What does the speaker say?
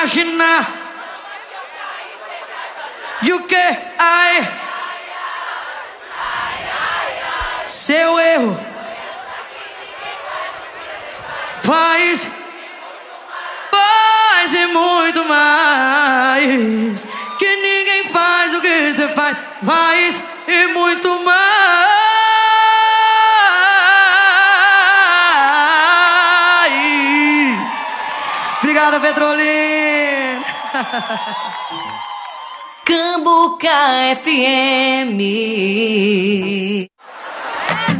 imaginar. E o que? Ai, seu erro faz e muito mais. Que ninguém faz o que você faz. Faz e muito mais. Obrigado, Petrolina. Cambuca FM.